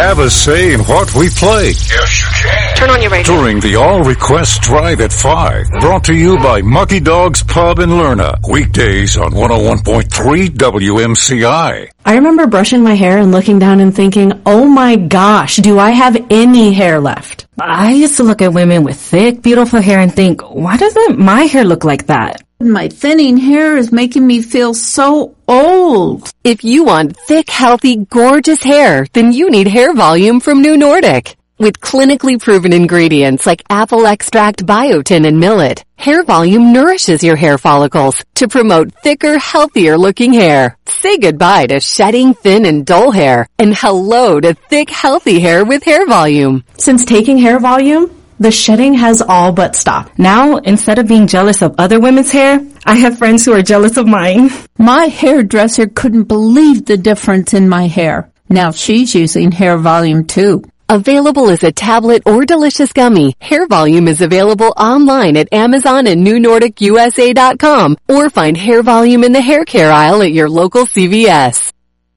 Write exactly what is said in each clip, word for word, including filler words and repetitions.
have a say in what we play. Yes, you can. Turn on your radio. During the All Requests Drive at five, brought to you by Mucky Dog's Pub in Lerna. Weekdays on one oh one point three W M C I. I remember brushing my hair and looking down and thinking, oh my gosh, do I have any hair left? I used to look at women with thick, beautiful hair and think, why doesn't my hair look like that? My thinning hair is making me feel so old. If you want thick, healthy, gorgeous hair, then you need Hair Volume from New Nordic. With clinically proven ingredients like apple extract, biotin, and millet, Hair Volume nourishes your hair follicles to promote thicker, healthier looking hair. Say goodbye to shedding, thin, and dull hair, and hello to thick, healthy hair with Hair Volume. Since taking Hair Volume, the shedding has all but stopped. Now, instead of being jealous of other women's hair, I have friends who are jealous of mine. My hairdresser couldn't believe the difference in my hair. Now she's using Hair Volume too. Available as a tablet or delicious gummy, Hair Volume is available online at Amazon and New Nordic U S A dot com, or find Hair Volume in the hair care aisle at your local C V S.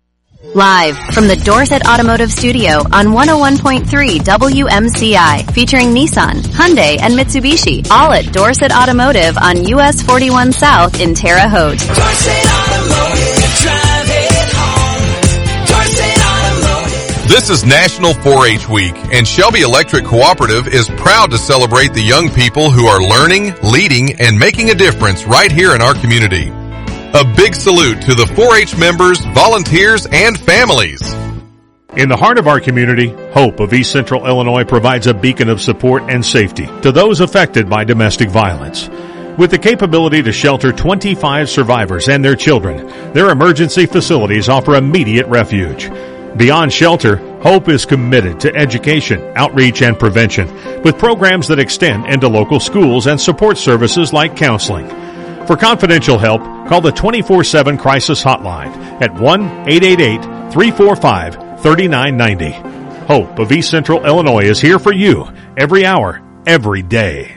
Live from the Dorset Automotive Studio on one oh one point three W M C I, featuring Nissan, Hyundai, and Mitsubishi, all at Dorset Automotive on U S forty-one South in Terre Haute. Dorset Automotive, drive it home. Dorset Automotive. This is National four H Week, and Shelby Electric Cooperative is proud to celebrate the young people who are learning, leading, and making a difference right here in our community. A big salute to the four H members, volunteers, and families. In the heart of our community, Hope of East Central Illinois provides a beacon of support and safety to those affected by domestic violence. With the capability to shelter twenty-five survivors and their children, their emergency facilities offer immediate refuge. Beyond shelter, Hope is committed to education, outreach, and prevention, with programs that extend into local schools and support services like counseling. For confidential help, call the twenty-four seven Crisis Hotline at one eight eight eight, three four five, three nine nine zero. Hope of East Central Illinois is here for you every hour, every day.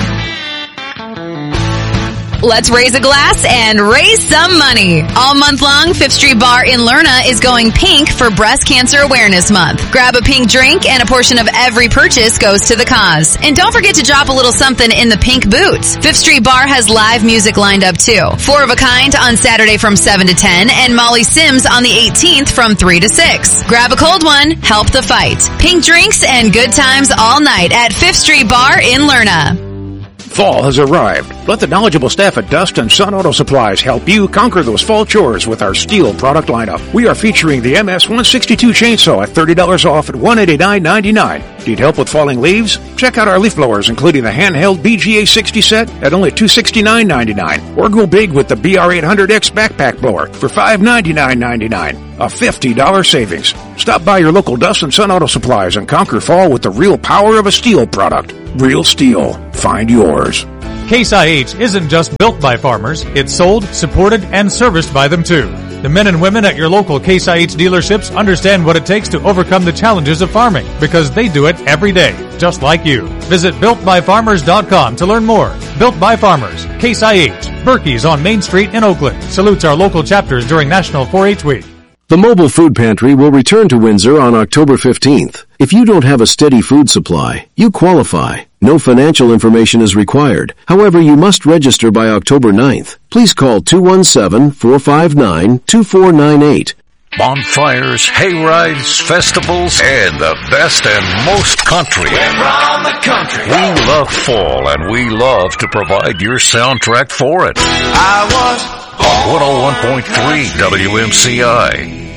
Let's raise a glass and raise some money. All month long, Fifth Street Bar in Lerna is going pink for Breast Cancer Awareness Month. Grab a pink drink and a portion of every purchase goes to the cause. And don't forget to drop a little something in the pink boots. Fifth Street Bar has live music lined up too. Four of a Kind on Saturday from seven to ten and Molly Sims on the eighteenth from three to six. Grab a cold one, help the fight. Pink drinks and good times all night at Fifth Street Bar in Lerna. Fall has arrived. Let the knowledgeable staff at Dust and Sun Auto Supplies help you conquer those fall chores with our steel product lineup. We are featuring the M S one sixty-two chainsaw at thirty dollars off at one hundred eighty-nine ninety-nine. Need help with falling leaves? Check out our leaf blowers, including the handheld B G A sixty set at only two hundred sixty-nine ninety-nine. Or go big with the B R eight hundred X backpack blower for five hundred ninety-nine ninety-nine. A fifty dollars savings. Stop by your local Dust and Sun Auto Supplies and conquer fall with the real power of a steel product. Real steel. Find yours. Case I H isn't just built by farmers, it's sold, supported, and serviced by them too. The men and women at your local Case I H dealerships understand what it takes to overcome the challenges of farming, because they do it every day, just like you. Visit built by farmers dot com to learn more. Built by Farmers, Case I H, Berkey's on Main Street in Oakland. Salutes our local chapters during National four H Week. The mobile food pantry will return to Windsor on October fifteenth. If you don't have a steady food supply, you qualify. No financial information is required. However, you must register by October ninth. Please call two one seven, four five nine, two four nine eight. Bonfires, hayrides, festivals, and the best and most country. We're from the country. We love fall, and we love to provide your soundtrack for it. I was on one oh one point three W M C I.